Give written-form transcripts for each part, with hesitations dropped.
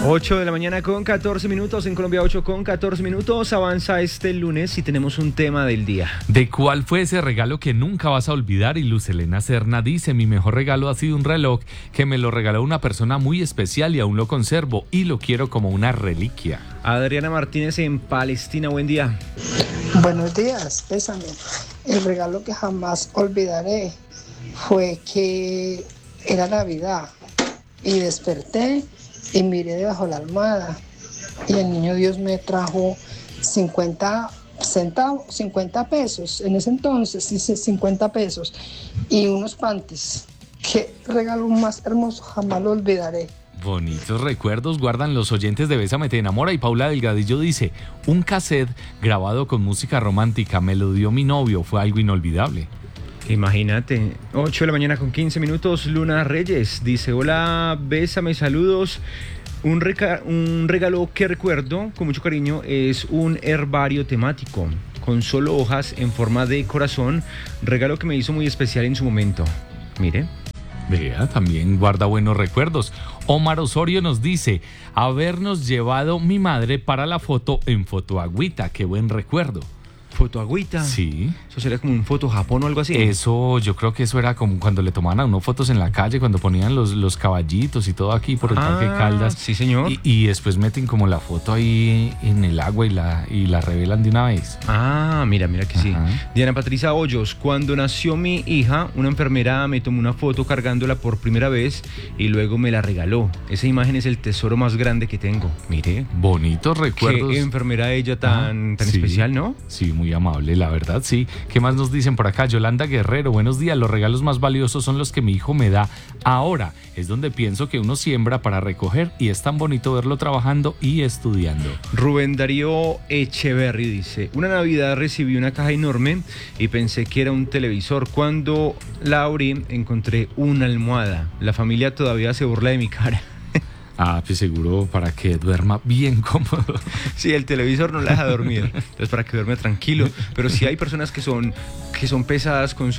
8 de la mañana con 14 minutos, en Colombia 8 con 14 minutos, avanza este lunes y tenemos un tema del día. ¿De cuál fue ese regalo que nunca vas a olvidar? Y Luz Helena Serna dice, mi mejor regalo ha sido un reloj que me lo regaló una persona muy especial y aún lo conservo y lo quiero como una reliquia. Adriana Martínez en Palestina, buen día. Buenos días, pésame. El regalo que jamás olvidaré fue que era Navidad y desperté y miré debajo la almohada y el niño Dios me trajo 50 centavos, 50 pesos, en ese entonces, sí, 50 pesos y unos panties. Qué regalo más hermoso, jamás lo olvidaré. Bonitos recuerdos guardan los oyentes de Bésame te enamora. Y Paula Delgadillo dice, un cassette grabado con música romántica, me lo dio mi novio, fue algo inolvidable. Imagínate, 8 de la mañana con 15 minutos, Luna Reyes dice, hola, bésame, saludos. Un regalo que recuerdo con mucho cariño es un herbario temático con solo hojas en forma de corazón, regalo que me hizo muy especial en su momento. Mire. Vea, también guarda buenos recuerdos. Omar Osorio nos dice, habernos llevado mi madre para la foto en Fotoagüita, qué buen recuerdo. ¿Fotoagüita? Sí. ¿Eso sería como un foto Japón o algo así? Eso, yo creo que eso era como cuando le tomaban a uno fotos en la calle, cuando ponían los caballitos y todo aquí por el Parque Caldas. Sí, señor. Y después meten como la foto ahí en el agua y la revelan de una vez. Mira que sí. Diana Patricia Hoyos, cuando nació mi hija, una enfermera me tomó una foto cargándola por primera vez y luego me la regaló. Esa imagen es el tesoro más grande que tengo. Mire. Bonitos recuerdos. Qué enfermera ella tan especial, ¿no? Sí, muy amable, la verdad, sí. ¿Qué más nos dicen por acá? Yolanda Guerrero, buenos días. Los regalos más valiosos son los que mi hijo me da ahora. Es donde pienso que uno siembra para recoger y es tan bonito verlo trabajando y estudiando. Rubén Darío Echeverry dice, una Navidad recibí una caja enorme y pensé que era un televisor. Cuando la abrí encontré una almohada. La familia todavía se burla de mi cara. Pues seguro para que duerma bien cómodo. Sí, el televisor no la deja dormir, entonces para que duerme tranquilo. Pero sí hay personas que son pesadas con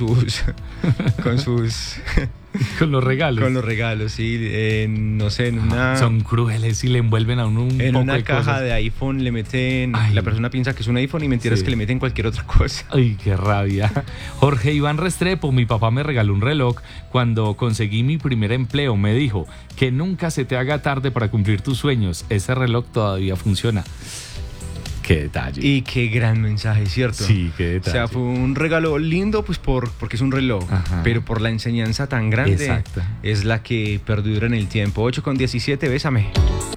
los regalos. Con los regalos, sí. No sé, en una... Son crueles y le envuelven a uno un en poco una de caja cosas. de iPhone le meten... Ay. La persona piensa que es un iPhone y mentiras Sí. que le meten cualquier otra cosa. Ay, qué rabia. Jorge Iván Restrepo, mi papá me regaló un reloj cuando conseguí mi primer empleo. Me dijo que nunca se te haga tarde para cumplir tus sueños. Ese reloj todavía funciona. Qué detalle. Y qué gran mensaje, ¿cierto? Sí, qué detalle. O sea, fue un regalo lindo pues porque es un reloj, pero por la enseñanza tan grande. Exacto. Es la que perdura en el tiempo. 8 con 17, bésame.